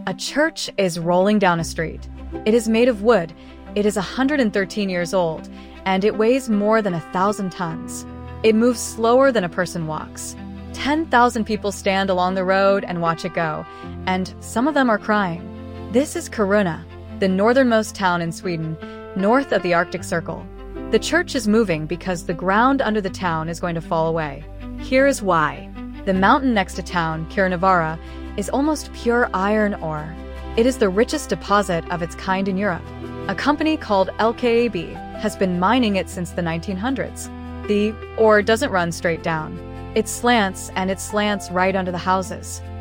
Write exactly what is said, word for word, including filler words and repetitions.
A church is rolling down a street. It is made of wood, it is one hundred thirteen years old, and it weighs more than a thousand tons. It moves slower than a person walks. ten thousand people stand along the road and watch it go, and some of them are crying. This is Kiruna, the northernmost town in Sweden, north of the Arctic Circle. The church is moving because the ground under the town is going to fall away. Here is why. The mountain next to town, Kirunavaara, is almost pure iron ore. It is the richest deposit of its kind in Europe. A company called L K A B has been mining it since the nineteen hundreds. The ore doesn't run straight down. It slants, and it slants right under the houses.